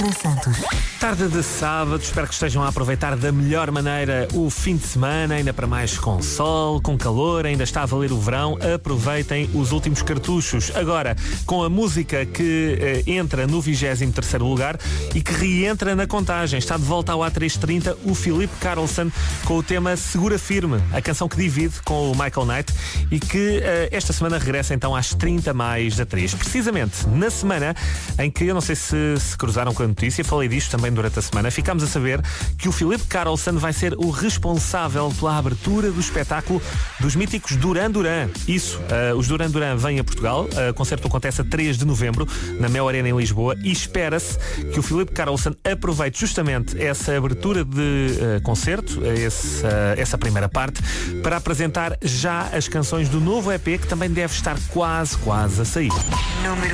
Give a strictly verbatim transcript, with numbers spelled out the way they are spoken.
Santos. Tarde de sábado, espero que estejam a aproveitar da melhor maneira o fim de semana, ainda para mais com sol, com calor, ainda está a valer o verão, aproveitem os últimos cartuchos. Agora, com a música que eh, entra no vigésimo terceiro lugar e que reentra na contagem, está de volta ao A trezentos e trinta o Philip Carlson com o tema Segura Firme, a canção que divide com o Michael Knight e que eh, esta semana regressa então às trinta mais da três. Precisamente na semana em que, eu não sei se se cruzaram com a notícia, falei disto também durante a semana, ficámos a saber que o Philip Carlson vai ser o responsável pela abertura do espetáculo dos míticos Duran Duran. Isso, uh, os Duran Duran vêm a Portugal, uh, o concerto acontece a três de novembro na Mel Arena em Lisboa e espera-se que o Philip Carlson aproveite justamente essa abertura de uh, concerto, esse, uh, essa primeira parte, para apresentar já as canções do novo E P que também deve estar quase, quase a sair. Número